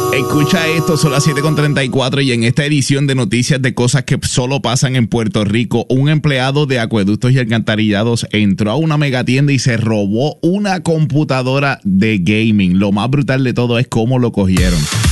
Escucha esto, son las 7:34 y en esta edición de noticias de cosas que solo pasan en Puerto Rico, un empleado de acueductos y alcantarillados entró a una megatienda y se robó una computadora de gaming. Lo más brutal de todo es cómo lo cogieron.